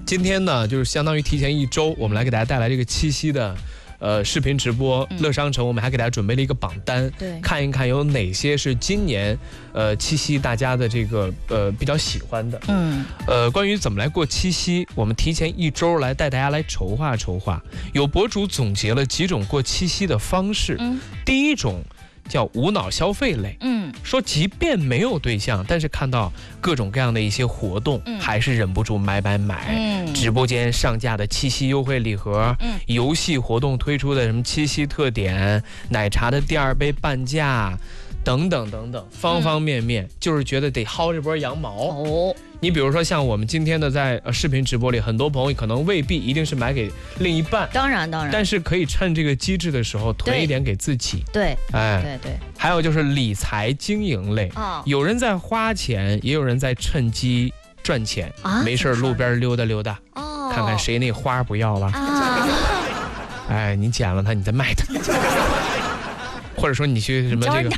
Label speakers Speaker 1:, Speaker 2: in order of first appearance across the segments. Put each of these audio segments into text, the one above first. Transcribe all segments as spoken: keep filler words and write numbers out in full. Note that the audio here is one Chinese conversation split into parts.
Speaker 1: 今天呢，就是相当于提前一周，我们来给大家带来这个七夕的。呃，视频直播，乐商城，我们还给大家准备了一个榜单，
Speaker 2: 对，
Speaker 1: 看一看有哪些是今年，呃，七夕大家的这个呃比较喜欢的，
Speaker 2: 嗯，
Speaker 1: 呃，关于怎么来过七夕，我们提前一周来带大家来筹划筹划。有博主总结了几种过七夕的方式，
Speaker 2: 嗯，第
Speaker 1: 一种叫无脑消费类，
Speaker 2: 嗯，
Speaker 1: 说即便没有对象，但是看到各种各样的一些活动，嗯，还是忍不住买买买。嗯，直播间上架的七夕优惠礼盒，嗯，游戏活动推出的什么七夕特点，奶茶的第二杯半价，等等等等，方方面面，嗯，就是觉得得薅这波羊毛。哦，你比如说像我们今天的在呃视频直播里，很多朋友可能未必一定是买给另一半，
Speaker 2: 当然当然，
Speaker 1: 但是可以趁这个机智的时候囤一点给自己。
Speaker 2: 对，
Speaker 1: 哎，
Speaker 2: 对对。
Speaker 1: 还有就是理财经营类，哦，有人在花钱，也有人在趁机赚钱。啊，没事路边溜达溜达，哦，看看谁那花不要了，啊，哎，你捡了它，你再卖它，或者说你去什么这个，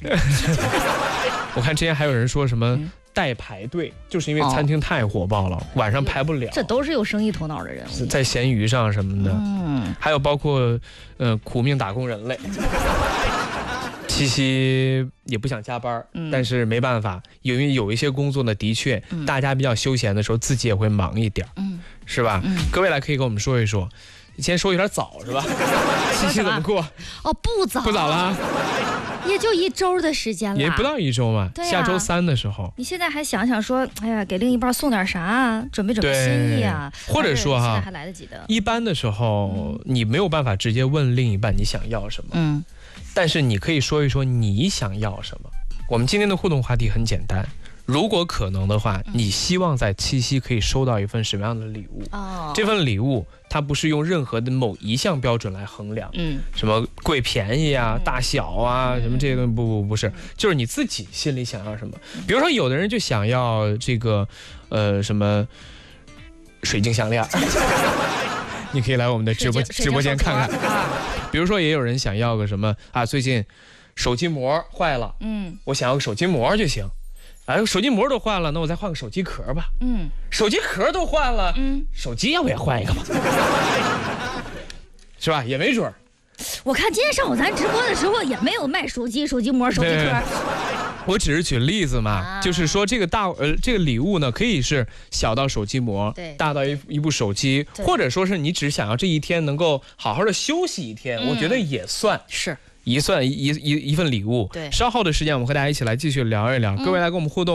Speaker 1: 我看之前还有人说什么。嗯，代排队，就是因为餐厅太火爆了，哦，晚上排不了。
Speaker 2: 这都是有生意头脑的人物，
Speaker 1: 在闲鱼上什么的。嗯，还有包括呃苦命打工人类，七夕也不想加班，嗯，但是没办法，因为有一些工作呢，的确，嗯，大家比较休闲的时候，自己也会忙一点，嗯，是吧？嗯，各位来可以跟我们说一说。先说有点早是吧？七夕怎么过？
Speaker 2: 哦，不早，
Speaker 1: 不早了。
Speaker 2: 也就一周的时间了，
Speaker 1: 也不到一周嘛，啊，下周三的时候。
Speaker 2: 你现在还想想说，哎呀，给另一半送点啥啊？准备准备心意啊？
Speaker 1: 或者说哈，
Speaker 2: 现在还来得及的。
Speaker 1: 一般的时候，嗯，你没有办法直接问另一半你想要什么，嗯，但是你可以说一说你想要什么。我们今天的互动话题很简单。如果可能的话，你希望在七夕可以收到一份什么样的礼物？哦，这份礼物它不是用任何的某一项标准来衡量，嗯，什么贵便宜啊、嗯、大小啊，什么这些东西不不不是，就是你自己心里想要什么。比如说，有的人就想要这个，呃，什么水晶项链，你可以来我们的直播直播间看看。比如说，也有人想要个什么啊，最近手机膜坏了，嗯，我想要个手机膜就行。哎，手机膜都换了，那我再换个手机壳吧。嗯，手机壳都换了，嗯，手机要不也换一个吧？是吧？也没准儿。
Speaker 2: 我看今天上午咱直播的时候也没有卖手机、手机膜、手机壳。
Speaker 1: 我只是举例子嘛，啊，就是说这个大呃这个礼物呢，可以是小到手机膜，对，大到一一部手机，或者说是你只想要这一天能够好好的休息一天，嗯，我觉得也算
Speaker 2: 是。
Speaker 1: 一算一一一份礼物。对，稍后的时间我们和大家一起来继续聊一聊，嗯，各位来跟我们互动。